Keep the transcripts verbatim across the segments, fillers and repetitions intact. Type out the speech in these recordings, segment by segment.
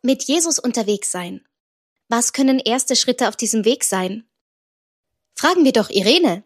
Mit Jesus unterwegs sein. Was können erste Schritte auf diesem Weg sein? Fragen wir doch Irene.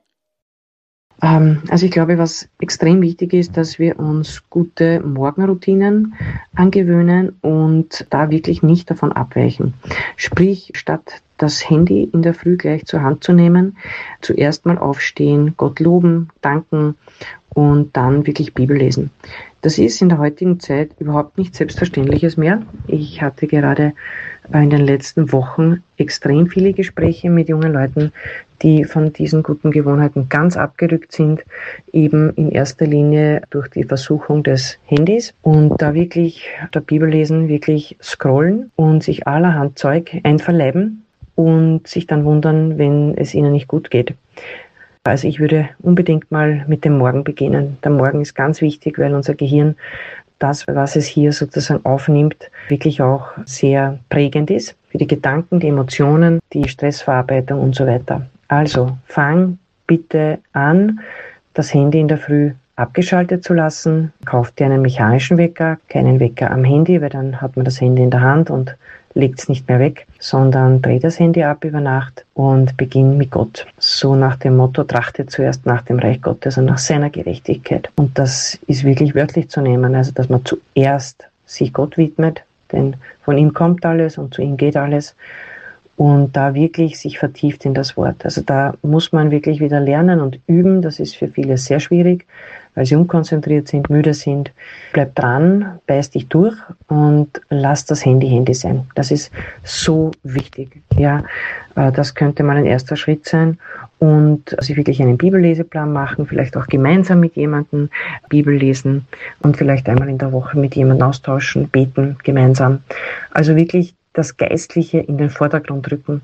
Ähm, also ich glaube, was extrem wichtig ist, dass wir uns gute Morgenroutinen angewöhnen und da wirklich nicht davon abweichen. Sprich, statt das Handy in der Früh gleich zur Hand zu nehmen, zuerst mal aufstehen, Gott loben, danken und dann wirklich Bibel lesen. Das ist in der heutigen Zeit überhaupt nicht Selbstverständliches mehr. Ich hatte gerade in den letzten Wochen extrem viele Gespräche mit jungen Leuten, die von diesen guten Gewohnheiten ganz abgerückt sind, eben in erster Linie durch die Versuchung des Handys und da wirklich der Bibel lesen, wirklich scrollen und sich allerhand Zeug einverleiben und sich dann wundern, wenn es ihnen nicht gut geht. Also ich würde unbedingt mal mit dem Morgen beginnen. Der Morgen ist ganz wichtig, weil unser Gehirn das, was es hier sozusagen aufnimmt, wirklich auch sehr prägend ist für die Gedanken, die Emotionen, die Stressverarbeitung und so weiter. Also fang bitte an, das Handy in der Früh abgeschaltet zu lassen. Kauf dir einen mechanischen Wecker, keinen Wecker am Handy, weil dann hat man das Handy in der Hand und legt es nicht mehr weg, sondern dreh das Handy ab über Nacht und beginn mit Gott. So nach dem Motto, trachte zuerst nach dem Reich Gottes und nach seiner Gerechtigkeit. Und das ist wirklich wörtlich zu nehmen, also dass man zuerst sich Gott widmet, denn von ihm kommt alles und zu ihm geht alles. Und da wirklich sich vertieft in das Wort. Also da muss man wirklich wieder lernen und üben. Das ist für viele sehr schwierig, weil sie unkonzentriert sind, müde sind. Bleib dran, beiß dich durch und lass das Handy Handy sein. Das ist so wichtig. Ja, das könnte mal ein erster Schritt sein. Und sich wirklich einen Bibelleseplan machen, vielleicht auch gemeinsam mit jemandem Bibel lesen und vielleicht einmal in der Woche mit jemandem austauschen, beten gemeinsam. Also wirklich das Geistliche in den Vordergrund rücken.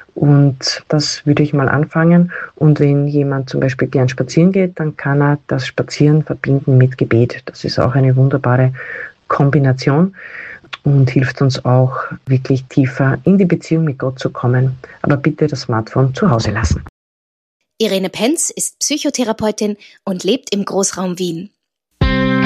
Und das würde ich mal anfangen. Und wenn jemand zum Beispiel gern spazieren geht, dann kann er das Spazieren verbinden mit Gebet. Das ist auch eine wunderbare Kombination und hilft uns auch wirklich tiefer in die Beziehung mit Gott zu kommen. Aber bitte das Smartphone zu Hause lassen. Irene Penz ist Psychotherapeutin und lebt im Großraum Wien.